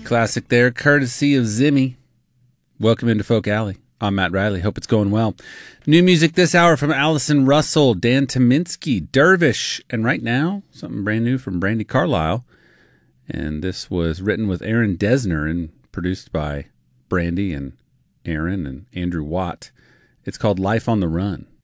Classic there, courtesy of Zimmy. Welcome into Folk Alley. I'm Matt Riley. Hope it's going well. New music this hour from Allison Russell, Dan Tyminski, Dervish, and right now, something brand new from Brandi Carlile. And this was written with Aaron Dessner and produced by Brandi and Aaron and Andrew Watt. It's called Life on the Run.